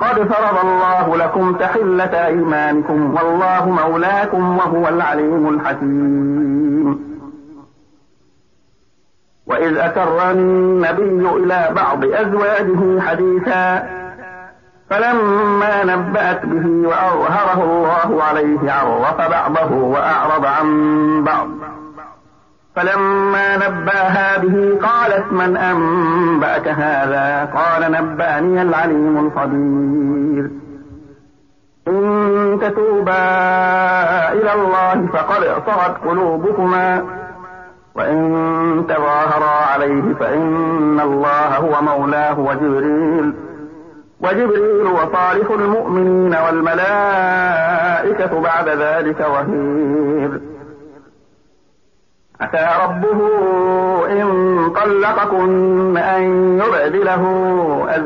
قد فرض الله لكم تحلة أيمانكم والله مولاكم وهو العليم الحكيم. وإذ أسر النبي إلى بعض أزواجه حديثا فلما نبأت به وأظهره الله عليه عرف بعضه وأعرض عن بعض، فلما نبأها به قالت من أنبأك هذا؟ قال نبأني العليم الخبير. إن تتوبا إلى الله فقد صغت قلوبكما وإن تظاهرا عليه فإن الله هو مولاه وجبريل وصالح المؤمنين والملائكة بعد ذلك ظهير. عسى ربه إن طلقكن أن يبدله